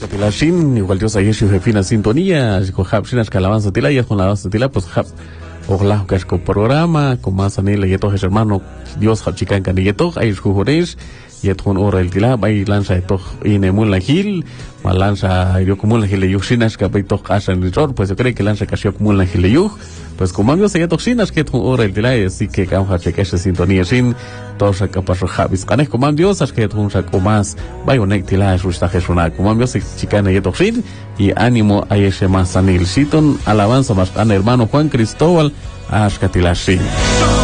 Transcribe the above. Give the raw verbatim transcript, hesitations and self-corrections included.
Tilashin, igual Dios ahí su jefina sintonía, con Hapsinas que alabanza tila y con la alabanza tila, pues Hap, ojalá que es con programa, con más anila y todo es hermano, Dios Hapchican canilleto, ahí es jujureis, y es con ora el tila, ahí lanza esto y nemul la gil, mal lanza yo como la gil yuxinas que hay todo casa en el resort, pues yo creo que lanza casi como la gil yuj, pues como amigos ya toxinas que con ora el tila, así que vamos a checar esa sintonía sin todos acá para Javis, canes como Dios, es que un saco más, vaya un tila es rusta gesuna, como amigos chicana y toxin, y ánimo a ese más anil siton, alabanza más an hermano Juan Cristóbal, a Ashkatilashin.